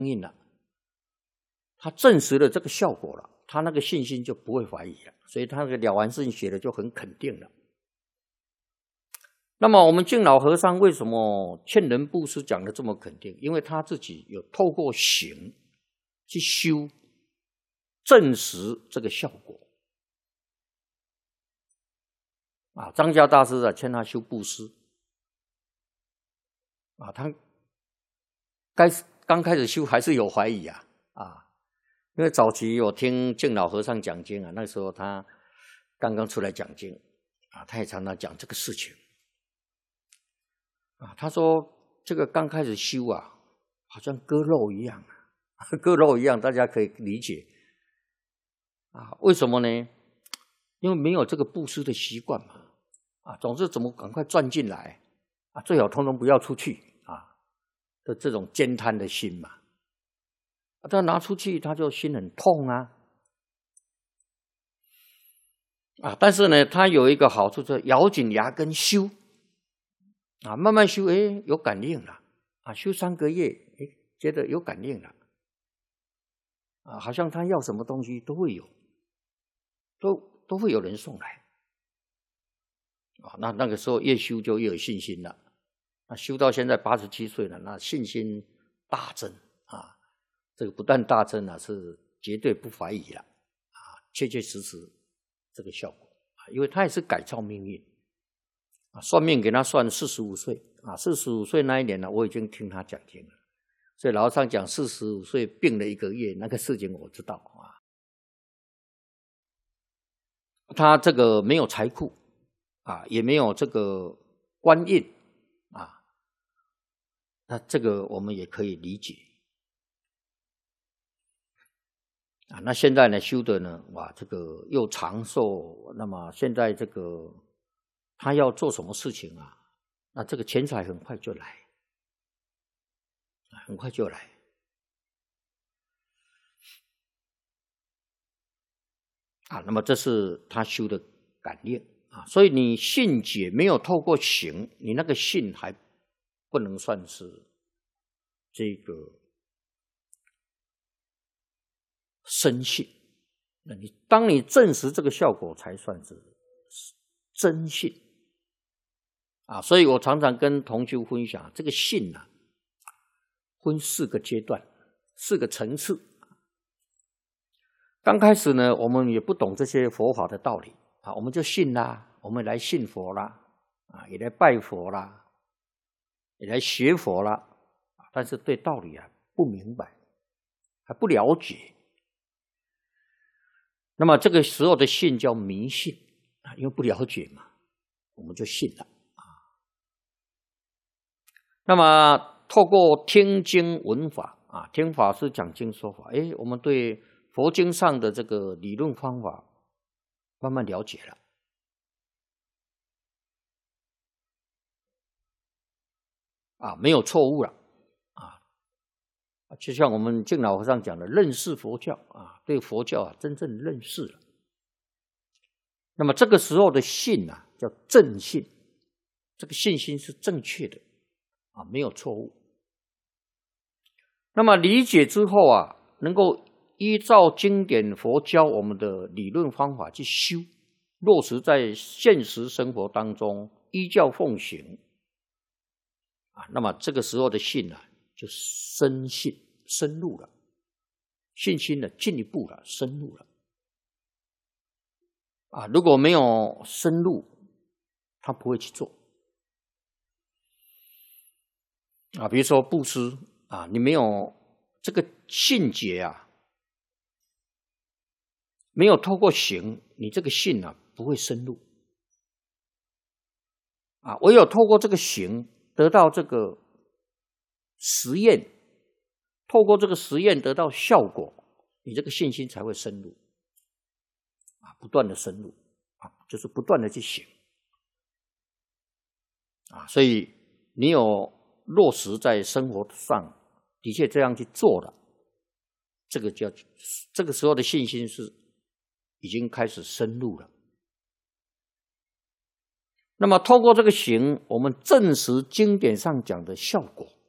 应了，他证实了这个效果了，他那个信心就不会怀疑了，所以他那个了凡四训写的就很肯定了。那么我们净老和尚为什么劝人布施讲的这么肯定？因为他自己有透过行去修，证实这个效果。张家大师劝他修布施，他刚开始修还是有怀疑因为早期我听净老和尚讲经那时候他刚刚出来讲经他也常常讲这个事情他说这个刚开始修好像割肉一样割肉一样，大家可以理解为什么呢？因为没有这个布施的习惯嘛总是怎么赶快赚进来最好通通不要出去的这种兼贪的心嘛他拿出去他就心很痛但是呢他有一个好处，就是咬紧牙根修慢慢修有感应了修3个月觉得有感应了好像他要什么东西都会有，都会有人送来那个时候越修就越有信心了修到现在87岁了，那信心大增这个不但大增是绝对不怀疑了确确实实这个效果因为他也是改造命运算命给他算45岁45岁那一年我已经听他讲经了，所以老和尚讲45岁病了1个月那个事情我知道他这个没有财库也没有这个官印那这个我们也可以理解那现在呢修的呢这个又长寿，那么现在这个他要做什么事情那这个钱财很快就来，很快就来那么这是他修的感应所以你信解没有透过行，你那个信还不能算是这个深信，那当你证实这个效果才算是真信所以我常常跟同修分享这个信分4个阶段4个层次。刚开始呢我们也不懂这些佛法的道理我们就信啦，我们来信佛啦也来拜佛啦，也来学佛啦但是对道理不明白，还不了解，那么这个时候的信叫迷信因为不了解嘛，我们就信了那么透过听经闻法听法师讲经说法我们对佛经上的这个理论方法慢慢了解了没有错误了就像我们净老和尚讲的认识佛教对佛教真正认识了，那么这个时候的信叫正信，这个信心是正确的没有错误。那么理解之后能够依照经典佛教我们的理论方法去修，落实在现实生活当中，依教奉行那么这个时候的信就深信，深入了，信心进一步了，深入了如果没有深入，他不会去做比如说布施你没有这个信解没有透过行，你这个信不会深入唯有透过这个行得到这个实验，透过这个实验得到效果，你这个信心才会深入不断的深入就是不断的去行所以你有落实在生活上，的确这样去做了，这个时候的信心是已经开始深入了。那么透过这个行，我们证实经典上讲的效果